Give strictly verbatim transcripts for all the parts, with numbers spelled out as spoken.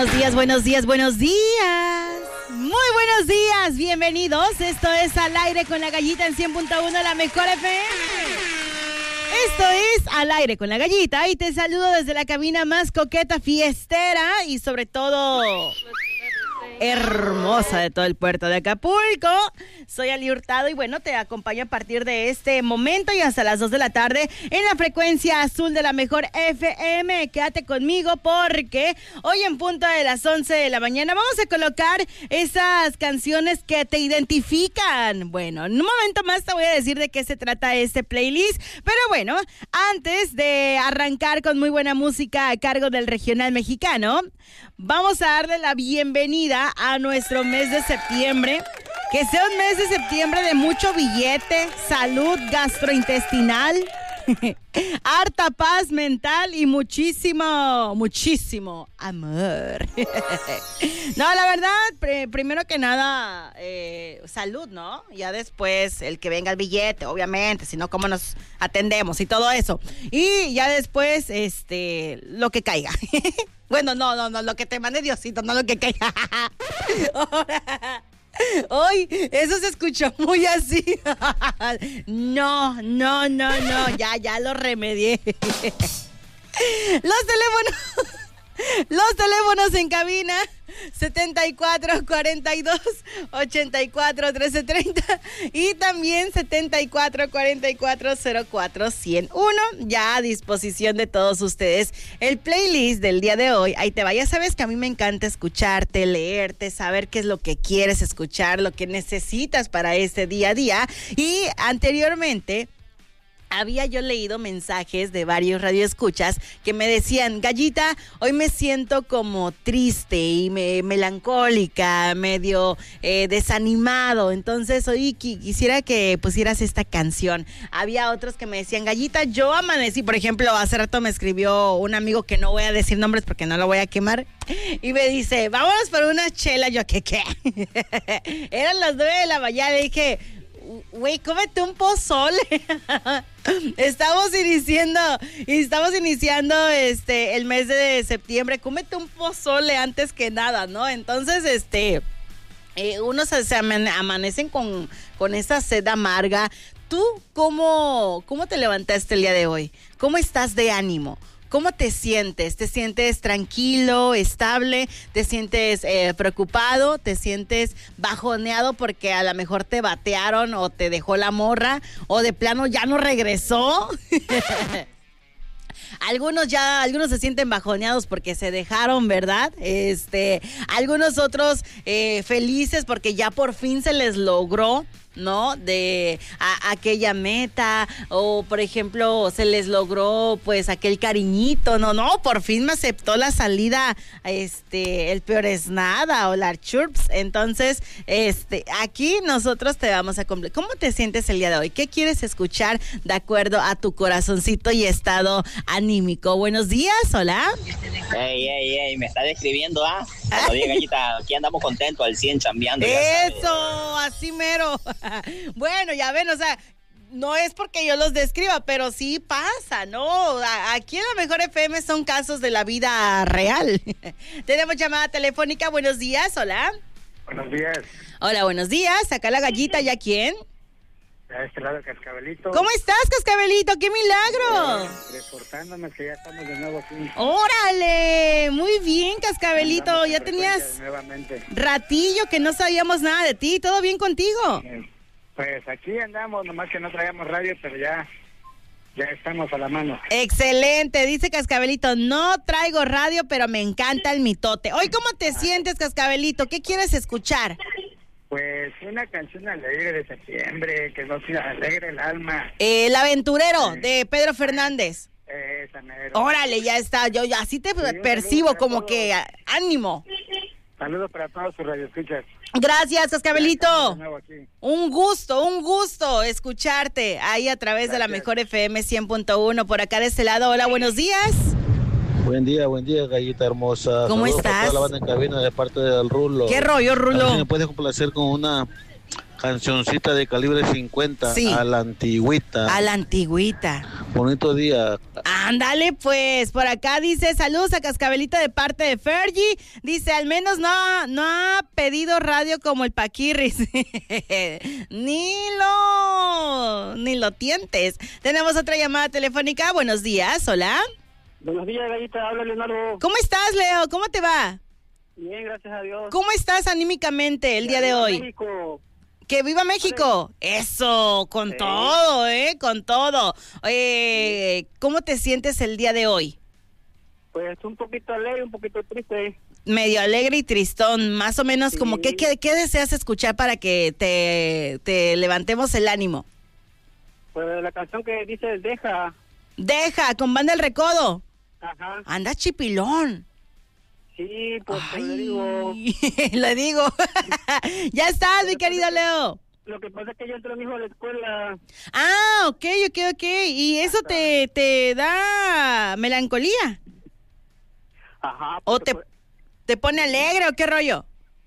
Buenos días, buenos días, buenos días. Muy buenos días, bienvenidos. Esto es Al Aire con la Gallita en cien punto uno, la mejor F M. Esto es Al Aire con la Gallita y te saludo desde la cabina más coqueta, fiestera y sobre todo hermosa de todo el puerto de Acapulco. Soy Ali Hurtado y bueno, te acompaño a partir de este momento y hasta las dos de la tarde en la frecuencia azul de la mejor F M. Quédate conmigo porque hoy en punto de las once de la mañana vamos a colocar esas canciones que te identifican. Bueno, en un momento más te voy a decir de qué se trata este playlist, pero bueno, antes de arrancar con muy buena música a cargo del regional mexicano, vamos a darle la bienvenida a nuestro mes de septiembre. Que sea un mes de septiembre de mucho billete, salud gastrointestinal, harta paz mental y muchísimo, muchísimo amor. No, la verdad, pr- primero que nada, eh, salud, ¿no? Ya después el que venga el billete, obviamente, si no, ¿cómo nos atendemos y todo eso? Y ya después, este, lo que caiga. Bueno, no, no, no, lo que te mande Diosito, no lo que caiga. Ahora... Hoy, eso se escuchó muy así. No, no, no, no, ya, ya lo remedié. Los teléfonos, los teléfonos en cabina, setenta y cuatro, cuarenta y dos, ochenta y cuatro, trece, treinta y también setenta y cuatro, cuarenta y cuatro, cero cuatro, ciento uno. Ya a disposición de todos ustedes el playlist del día de hoy. Ahí te va, ya sabes que a mí me encanta escucharte, leerte, saber qué es lo que quieres escuchar, lo que necesitas para este día a día. Y anteriormente había yo leído mensajes de varios radioescuchas que me decían: Gallita, hoy me siento como triste y me, melancólica, medio eh, desanimado, entonces hoy qui- quisiera que pusieras esta canción. Había otros que me decían: Gallita, yo amanecí, por ejemplo, hace rato me escribió un amigo que no voy a decir nombres porque no lo voy a quemar, y me dice: vámonos por una chela. Yo, ¿qué qué? Eran las nueve de la mañana y dije: güey, cómete un pozole. Estamos iniciando, estamos iniciando este el mes de septiembre. Cómete un pozole antes que nada, ¿no? Entonces, este, eh, unos se, se amanecen con, con esa sed amarga. ¿Tú cómo, cómo te levantaste el día de hoy? ¿Cómo estás de ánimo? ¿Cómo te sientes? ¿Te sientes tranquilo, estable? ¿Te sientes eh, preocupado? ¿Te sientes bajoneado porque a lo mejor te batearon o te dejó la morra? ¿O de plano ya no regresó? Algunos ya, algunos se sienten bajoneados porque se dejaron, ¿verdad? Este, algunos otros eh, felices porque ya por fin se les logró, ¿no? De a, aquella meta, o por ejemplo se les logró pues aquel cariñito, no, no, por fin me aceptó la salida, este, el peor es nada, o la churps. Entonces, este, aquí nosotros te vamos a cumplir. ¿Cómo te sientes el día de hoy? ¿Qué quieres escuchar de acuerdo a tu corazoncito y estado anímico? Buenos días, hola. Ey, ey, ey, me está describiendo, ¿ah? Oye, Gallita, aquí andamos contentos, al cien chambeando. Eso, así mero. Bueno, ya ven, o sea, no es porque yo los describa, pero sí pasa, ¿no? Aquí en la mejor F M son casos de la vida real. Tenemos llamada telefónica, buenos días, hola. Buenos días. Hola, buenos días, acá la Gallita, ¿ya quién? A este lado, Cascabelito. ¿Cómo estás, Cascabelito? ¡Qué milagro! Eh, reportándome que ya estamos de nuevo aquí. ¡Órale! Muy bien, Cascabelito, Andamos en ya frecuencia tenías nuevamente. ratillo que no sabíamos nada de ti, ¿todo bien contigo? Eh, Pues aquí andamos, nomás que no traíamos radio, pero ya, ya estamos a la mano. Excelente, dice Cascabelito, no traigo radio, pero me encanta el mitote. Hoy, ¿cómo te sientes, Cascabelito? ¿Qué quieres escuchar? Pues una canción alegre de septiembre, que nos alegre el alma. Eh, El aventurero, de Pedro Fernández. Eh, esa mero. Órale, ya está, yo ya así te Sí, un percibo saludo para como todos. que ah, ánimo. Saludos para todos sus radioescuchas. Gracias, Cascabelito. Ya estamos de nuevo aquí. Un gusto, un gusto escucharte ahí a través de la Gracias. mejor F M cien punto uno. Por acá de este lado, hola, buenos días. Buen día, buen día, Gallita hermosa. ¿Cómo Saludos estás? para toda la banda en cabina de parte del Rulo. ¿Qué rollo, A ver si Rulo? me puedes complacer con una Cancioncita de calibre cincuenta, Sí. a la antigüita. A la antigüita. Bonito día. Ándale, pues, por acá dice, saludos a Cascabelita de parte de Fergie. Dice, al menos no, no ha pedido radio como el Paquirris. Ni lo, ni lo tientes. Tenemos otra llamada telefónica. Buenos días, hola. Buenos días, Gallita. Habla Leonardo. ¿Cómo estás, Leo? ¿Cómo te va? Bien, gracias a Dios. ¿Cómo estás anímicamente el día de hoy? México. ¡Que viva México! Eso, con Sí. todo, ¿eh? Con todo. Eh, ¿Cómo te sientes el día de hoy? Pues un poquito alegre, un poquito triste. Medio alegre y tristón, más o menos, Sí. como que, ¿qué, qué deseas escuchar para que te, te levantemos el ánimo? Pues la canción que dice Deja. Deja, con Banda El Recodo. Ajá. Anda chipilón. Sí, pues te lo Ay, digo. le digo. Ya estás, mi querido Leo. Lo que pasa es que yo entré a mi hijo a la escuela. Ah, ok, ok, ok. ¿Y eso te, te da melancolía? Ajá. ¿O porque te, fue te pone alegre o qué rollo?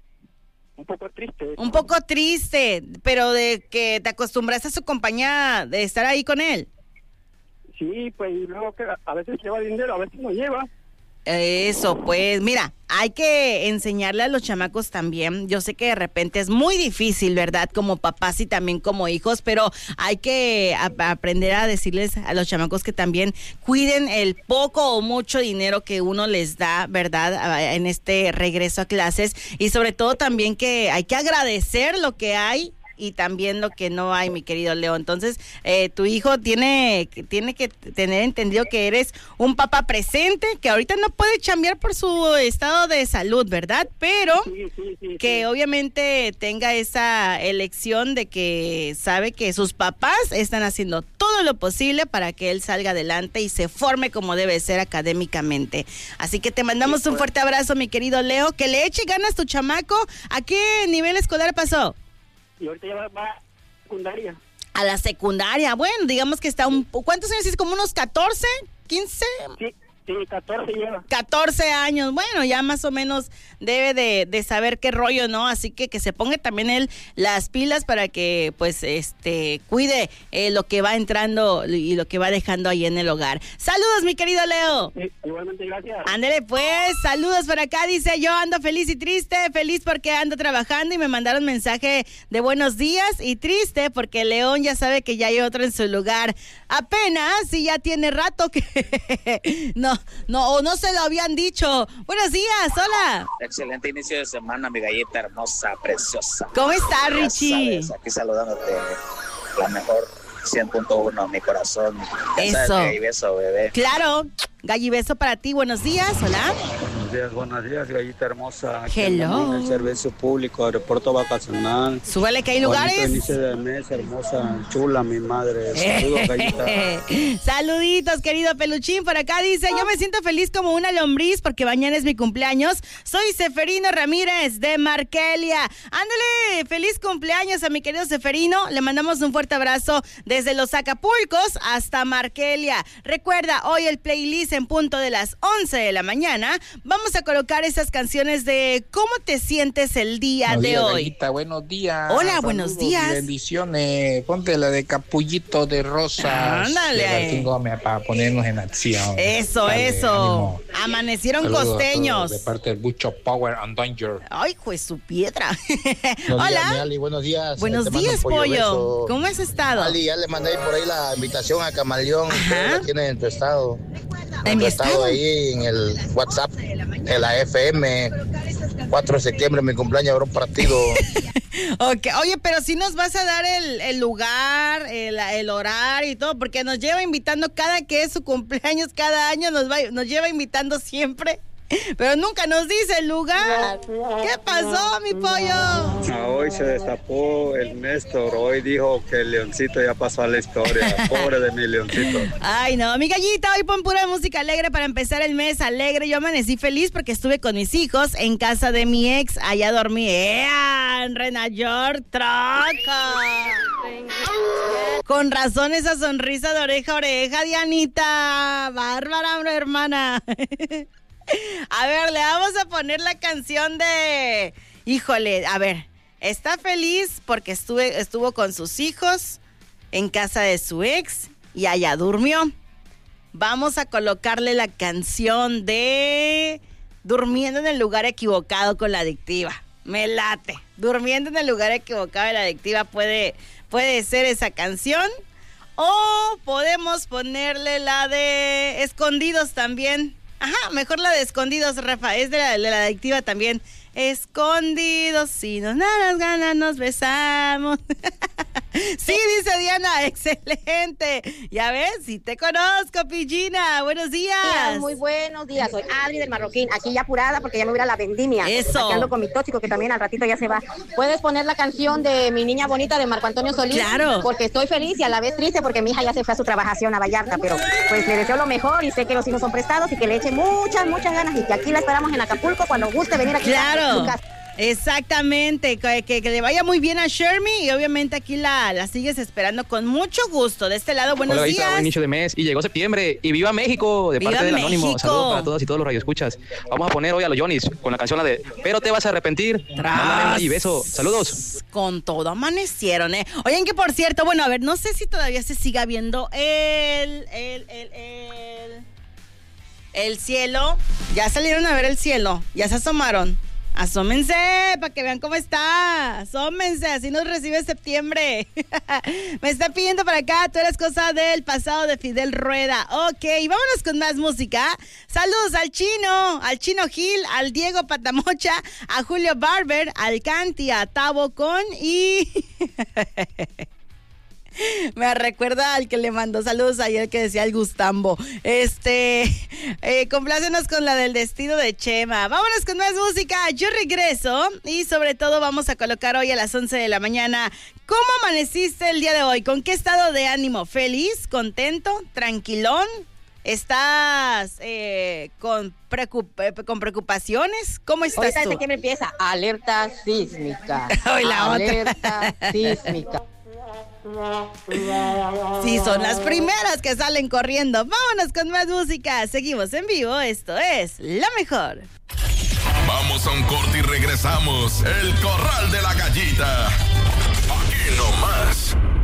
un poco triste. Un poco triste, pero de que te acostumbraste a su compañía, de estar ahí con él. Sí, pues y luego que a veces lleva dinero, a veces no lleva. Eso, pues, mira, hay que enseñarle a los chamacos también. Yo sé que de repente es muy difícil, ¿verdad? Como papás y también como hijos, pero hay que a- aprender a decirles a los chamacos que también cuiden el poco o mucho dinero que uno les da, ¿verdad? A- En este regreso a clases, y sobre todo también que hay que agradecer lo que hay y también lo que no hay, mi querido Leo. Entonces, eh, tu hijo tiene, tiene que tener entendido que eres un papá presente, que ahorita no puede chambear por su estado de salud, ¿verdad? Pero Sí, sí, sí. que sí. obviamente tenga esa elección de que sabe que sus papás están haciendo todo lo posible para que él salga adelante y se forme como debe ser académicamente. Así que te mandamos un fuerte abrazo, mi querido Leo. Que le eche ganas tu chamaco. ¿A qué nivel escolar pasó? Y ahorita ya va, va a secundaria. A la secundaria. Bueno, digamos que está un... ¿Cuántos años es? ¿Como unos catorce? ¿quince? Sí, sí, catorce lleva. catorce años, bueno, ya más o menos debe de, de saber qué rollo, ¿no? Así que que se ponga también él las pilas para que, pues, este, cuide eh, lo que va entrando y lo que va dejando ahí en el hogar. Saludos, mi querido Leo. Sí, igualmente, gracias. Ándele pues, saludos por acá, dice, yo ando feliz y triste, feliz porque ando trabajando y me mandaron mensaje de buenos días, y triste porque León ya sabe que ya hay otro en su lugar. Apenas, y ya tiene rato que no, no, o no se lo habían dicho. Buenos días, hola. Excelente inicio de semana, mi gallita hermosa, preciosa. ¿Cómo está, Ya Richie? sabes, aquí saludándote, la mejor cien punto uno, mi corazón. Ya Eso. sabes que hay beso, bebé. Claro, gallibeso para ti, buenos días, hola. Buenos días, buenos días, gallita hermosa. Aquí Hello. andamos en el servicio público, aeropuerto vacacional. Súbale que hay Bonito lugares. inicio de mes, hermosa, chula, mi madre. Saludos, gallita. Saluditos, querido peluchín. Por acá dice, yo me siento feliz como una lombriz porque mañana es mi cumpleaños. Soy Seferino Ramírez de Markelia. Ándale, feliz cumpleaños a mi querido Seferino. Le mandamos un fuerte abrazo desde los Acapulcos hasta Markelia. Recuerda, hoy el playlist en punto de las once de la mañana. Vamos a colocar esas canciones de cómo te sientes el día Buenos de días, hoy. Gallita, buenos días. Hola, buenos Saludos, días. Bendiciones. Ponte la de Capullito de Rosas. Ándale. De Martín Gómez para ponernos en acción. Eso, Dale, eso. ánimo. Amanecieron Saludos a costeños. todos, de parte del Bucho Power and Danger. Ay, pues su piedra. Buenos días, mi Hola. Ali, buenos días. Buenos Te mando días, un pollo. beso. ¿Cómo has estado? Ali, ya le mandé por ahí la invitación a Camaleón. Ajá. Ustedes la tienen en tu estado. ¿En mi tu estado? ahí en el WhatsApp, en la F M. cuatro de septiembre, mi cumpleaños, habrá un partido. Ok, oye, pero si nos vas a dar el, el lugar, el, el horario y todo, porque nos lleva invitando cada que es su cumpleaños, cada año nos, va, nos lleva invitando siempre, pero nunca nos dice el lugar. ¿Qué pasó, mi pollo? Ah, hoy se destapó el Néstor, hoy dijo que el leoncito ya pasó a la historia. Pobre de mi leoncito. Ay, no, mi gallita, hoy pon pura música alegre para empezar el mes alegre. Yo amanecí feliz porque estuve con mis hijos en casa de mi ex. Allá dormí, ¡ea! En Renayor, troca. Con razón esa sonrisa de oreja a oreja, Dianita. Bárbara, hermana. A ver, le vamos a poner la canción de... Híjole, a ver, Está feliz porque estuve, estuvo con sus hijos en casa de su ex y allá durmió. Vamos a colocarle la canción de Durmiendo en el lugar equivocado con la adictiva. Me late. Durmiendo en el lugar equivocado de la adictiva puede, puede ser esa canción. O podemos ponerle la de Escondidos también. Ajá, mejor la de Escondidos, Rafa. Es de la, de la adictiva también. Escondidos, si nos dan las ganas nos besamos. Sí, dice Diana, excelente. Ya ves, sí te conozco, Pillina. Buenos días. días. Muy buenos días. Soy Adri del Marroquín. Aquí ya apurada porque ya me voy a la vendimia. Eso. Aquí ando con mi tóxico que también al ratito ya se va. ¿Puedes poner la canción de Mi Niña Bonita de Marco Antonio Solís? Claro. Porque estoy feliz y a la vez triste porque mi hija ya se fue a su trabajación a Vallarta, pero pues le deseo lo mejor y sé que los hijos son prestados y que le eche muchas, muchas ganas y que aquí la esperamos en Acapulco cuando guste venir aquí. Claro. A su casa. Exactamente, que, que, que le vaya muy bien a Shermy y obviamente aquí la, la sigues esperando con mucho gusto. De este lado, buenos Hola, días. Buen inicio de mes y llegó septiembre y viva México de ¡Viva parte del México! Anónimo. Saludos para todas y todos los radioescuchas. Vamos a poner hoy a los Johnny's con la canción la de Pero te vas a arrepentir. Mándame y beso. Saludos. Con todo amanecieron, ¿eh? Oigan que por cierto, bueno, a ver, no sé si todavía se siga viendo el, el, el, el, el cielo. Ya salieron a ver el cielo, ya se asomaron. Asómense para que vean cómo está. Asómense, así nos recibe septiembre. Me está pidiendo para acá, tú eres cosa del pasado de Fidel Rueda. Ok, vámonos con más música. Saludos al Chino, al Chino Gil, al Diego Patamocha, a Julio Barber, al Canti, a Tabo Con y... Me recuerda al que le mandó saludos ayer que decía el Gustambo. Este, eh, complácenos con la del destino de Chema. Vámonos con más música. Yo regreso y sobre todo vamos a colocar hoy a las once de la mañana. ¿Cómo amaneciste el día de hoy? ¿Con qué estado de ánimo? ¿Feliz? ¿Contento? ¿Tranquilón? ¿Estás eh, con, preocup- con preocupaciones? ¿Cómo estás Ahorita tú? en septiembre empieza alerta sísmica. Hoy la alerta sísmica. Sí, son las primeras que salen corriendo. Vámonos con más música. Seguimos en vivo. Esto es La Mejor. Vamos a un corte y regresamos. El Corral de la Gallita. Aquí nomás.